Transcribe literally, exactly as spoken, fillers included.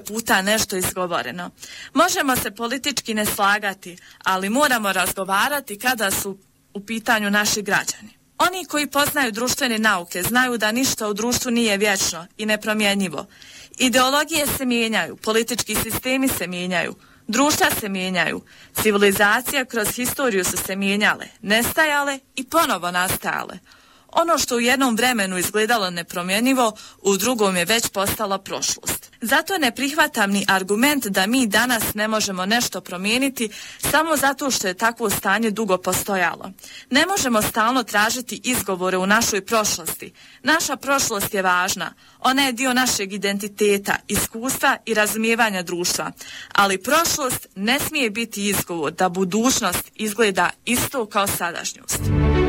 puta nešto izgovoreno. Možemo se politički ne slagati, ali moramo razgovarati kada su u pitanju naši građani. Oni koji poznaju društvene nauke znaju da ništa u društvu nije vječno i nepromjenjivo. Ideologije se mijenjaju, politički sistemi se mijenjaju, društva se mijenjaju, civilizacije kroz historiju su se mijenjale, nestajale i ponovo nastajale. Ono što u jednom vremenu izgledalo nepromjenjivo, u drugom je već postala prošlost. Zato ne prihvatam ni argument da mi danas ne možemo nešto promijeniti samo zato što je takvo stanje dugo postojalo. Ne možemo stalno tražiti izgovore u našoj prošlosti. Naša prošlost je važna. Ona je dio našeg identiteta, iskustva i razumijevanja društva. Ali prošlost ne smije biti izgovor da budućnost izgleda isto kao sadašnjost.